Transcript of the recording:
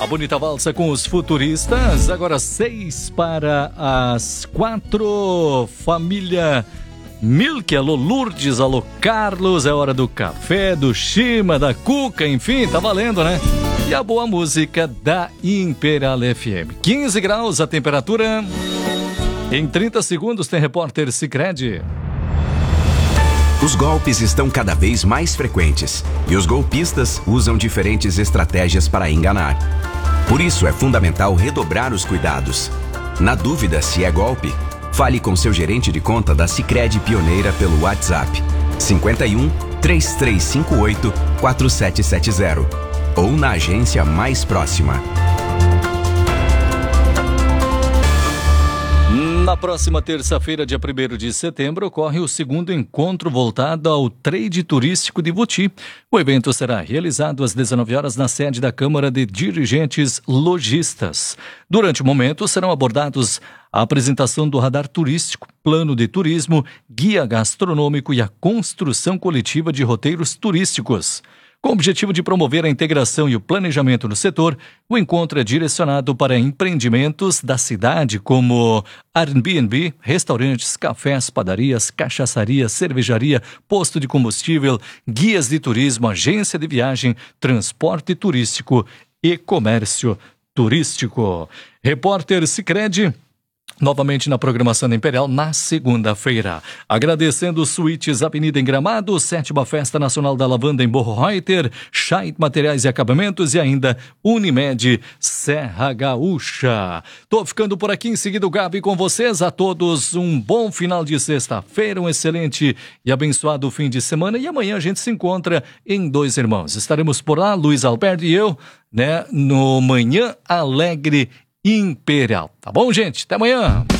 A bonita valsa com os futuristas, agora 3:04, família Milk, alô Lourdes, alô Carlos, é hora do café, do Shima, da Cuca, enfim, tá valendo, né? E a boa música da Imperial FM. 15 graus a temperatura. Em 30 segundos tem repórter Sicredi. Os golpes estão cada vez mais frequentes e os golpistas usam diferentes estratégias para enganar. Por isso é fundamental redobrar os cuidados. Na dúvida se é golpe, fale com seu gerente de conta da Sicredi Pioneira pelo WhatsApp 51 3358 4770 ou na agência mais próxima. Na próxima terça-feira, dia 1º de setembro, ocorre o segundo encontro voltado ao trade turístico de Voti. O evento será realizado às 19 horas na sede da Câmara de Dirigentes Lojistas. Durante o momento, serão abordados a apresentação do radar turístico, plano de turismo, guia gastronômico e a construção coletiva de roteiros turísticos. Com o objetivo de promover a integração e o planejamento no setor, o encontro é direcionado para empreendimentos da cidade como Airbnb, restaurantes, cafés, padarias, cachaçaria, cervejaria, posto de combustível, guias de turismo, agência de viagem, transporte turístico e comércio turístico. Repórter Sicredi, novamente na programação da Imperial, na segunda-feira. Agradecendo Suítes Avenida em Gramado, 7ª Festa Nacional da Lavanda em Borro Reuter, Scheidt Materiais e Acabamentos e ainda Unimed Serra Gaúcha. Tô ficando por aqui, em seguida o Gabi com vocês. A todos um bom final de sexta-feira, um excelente e abençoado fim de semana. E amanhã a gente se encontra em Dois Irmãos. Estaremos por lá, Luiz Alberto e eu, né, no Manhã Alegre Imperial. Tá bom, gente? Até amanhã!